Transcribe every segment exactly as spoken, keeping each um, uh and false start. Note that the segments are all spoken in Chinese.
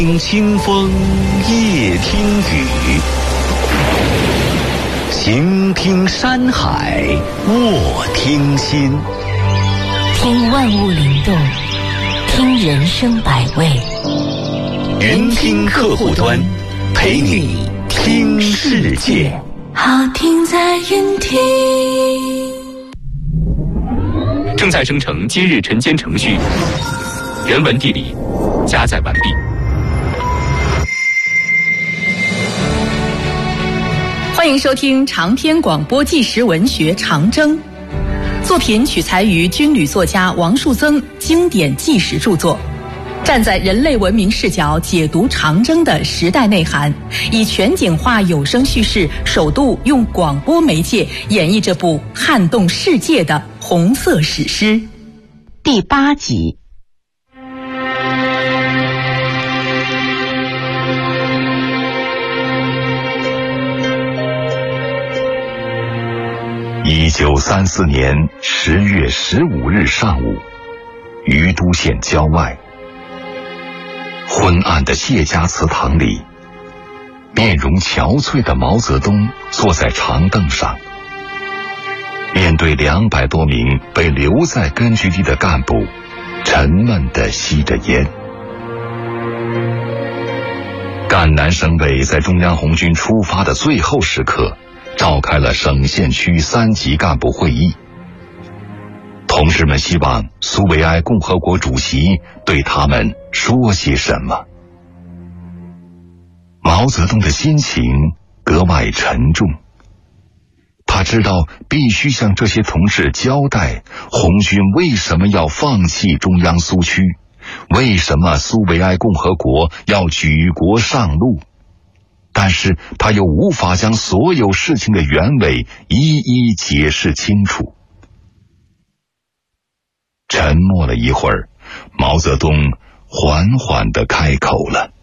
听清风，夜听雨，行听山海，卧听心。 听万物灵动，听人生百味。 云听客户端，陪你听世界。 好听在云听。 正在生成今日晨间程序，人文地理加载完毕。 欢迎收听长篇广播纪实文学《长征》，作品取材于军旅作家王树增经典纪实著作，站在人类文明视角解读长征的时代内涵，以全景化有声叙事，首度用广播媒介演绎这部撼动世界的红色史诗。 第八集。 一九三四年十月十五日上午，于都县郊外，昏暗的谢家祠堂里，面容憔悴的毛泽东坐在长凳上，面对两百多名被留在根据地的干部，沉闷地吸着烟。赣南省委在中央红军出发的最后时刻，召开了省县区三级干部会议。同志们希望苏维埃共和国主席对他们说些什么。毛泽东的心情格外沉重，他知道必须向这些同志交代红军为什么要放弃中央苏区，为什么苏维埃共和国要举国上路，但是他又无法将所有事情的原委一一解释清楚。沉默了一会儿，毛泽东缓缓地开口了：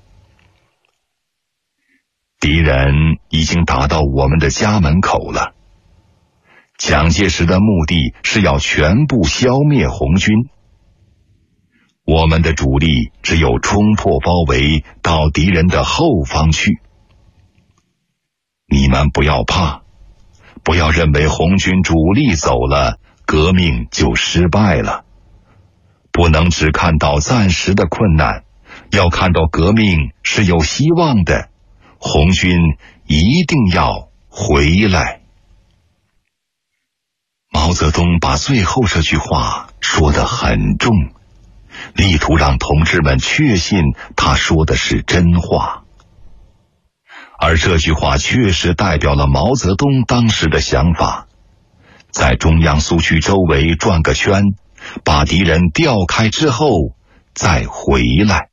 敌人已经打到我们的家门口了。蒋介石的目的是要全部消灭红军，我们的主力只有冲破包围到敌人的后方去。你们不要怕，不要认为红军主力走了，革命就失败了。不能只看到暂时的困难，要看到革命是有希望的，红军一定要回来。毛泽东把最后这句话说得很重，力图让同志们确信他说的是真话。而这句话确实代表了毛泽东当时的想法，在中央苏区周围转个圈，把敌人调开之后再回来。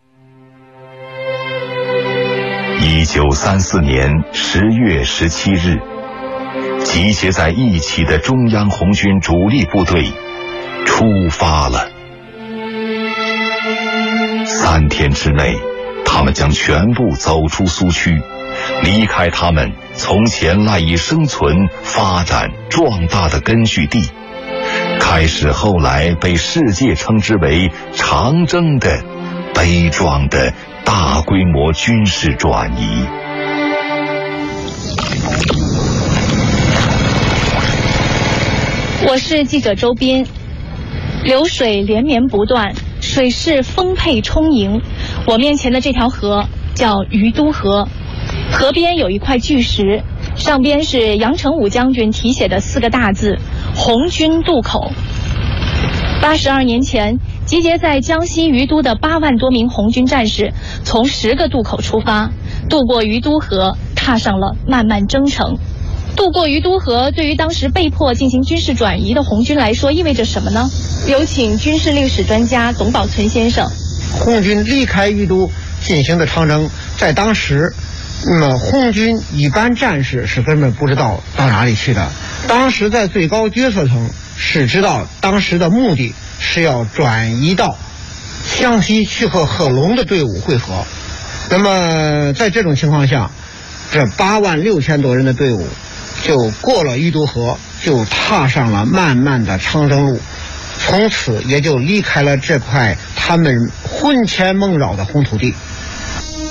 一九三四年十月十七日，集结在一起的中央红军主力部队出发了。三天之内，他们将全部走出苏区，离开他们从前赖以生存、发展、壮大的根据地，开始后来被世界称之为长征的悲壮的大规模军事转移。 我是记者周斌。流水连绵不断，水势丰沛充盈。我面前的这条河叫于都河，河边有一块巨石，上边是杨成武将军题写的四个大字：红军渡口。八十二年前，集结在江西于都的八万多名红军战士，从十个渡口出发，渡过于都河，踏上了漫漫征程。渡过于都河，对于当时被迫进行军事转移的红军来说，意味着什么呢？有请军事历史专家董宝存先生。 红军离开于都进行的长征，在当时，那么红军一般战士是根本不知道到哪里去的。当时在最高决策层是知道，当时的目的是要转移到湘西去和贺龙的队伍会合。那么在这种情况下，这八万六千多人的队伍就过了于都河，就踏上了漫漫的长征路，从此也就离开了这块他们魂牵梦绕的红土地。